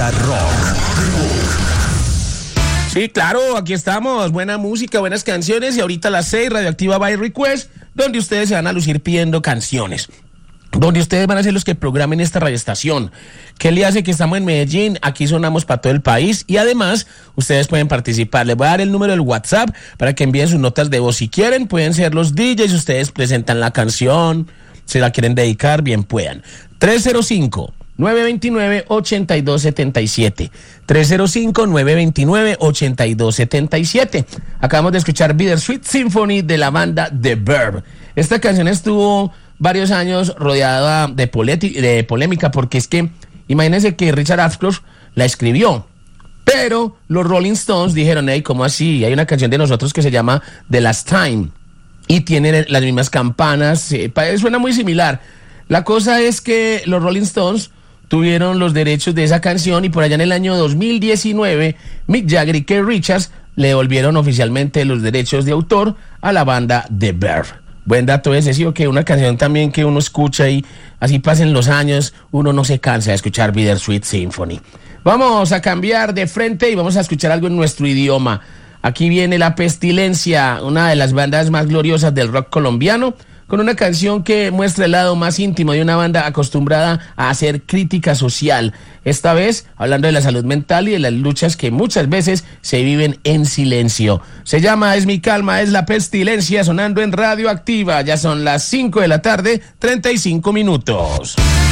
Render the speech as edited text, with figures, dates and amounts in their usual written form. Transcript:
Banda Rock. Sí, claro, aquí estamos. Buena música, buenas canciones. Y ahorita a las 6, Radioactiva by Request, donde ustedes se van a lucir pidiendo canciones. Donde ustedes van a ser los que programen esta radioestación. ¿Qué le hace que estamos en Medellín? Aquí sonamos para todo el país. Y además, ustedes pueden participar. Les voy a dar el número del WhatsApp para que envíen sus notas de voz. Si quieren, pueden ser los DJs. Ustedes presentan la canción. Si la quieren dedicar, bien puedan. 305-929-8277. 305-929-8277. Acabamos de escuchar Bittersweet Symphony de la banda The Verb. Esta canción estuvo varios años rodeada de polémica, porque es que, imagínense que Richard Ashcroft la escribió, pero los Rolling Stones dijeron, hey, ¿cómo así? Hay una canción de nosotros que se llama The Last Time, y tiene las mismas campanas, suena muy similar. La cosa es que los Rolling Stones tuvieron los derechos de esa canción y por allá en el año 2019 Mick Jagger y Keith Richards le devolvieron oficialmente los derechos de autor a la banda The Verb. Buen dato ese, sí, o que una canción también que uno escucha y así pasen los años, uno no se cansa de escuchar Bittersweet Symphony. Vamos a cambiar de frente y vamos a escuchar algo en nuestro idioma. Aquí viene La Pestilencia, una de las bandas más gloriosas del rock colombiano, con una canción que muestra el lado más íntimo de una banda acostumbrada a hacer crítica social. Esta vez hablando de la salud mental y de las luchas que muchas veces se viven en silencio. Se llama Es mi calma, es La Pestilencia, sonando en Radioactiva. Ya son las 5 de la tarde, 35 minutos.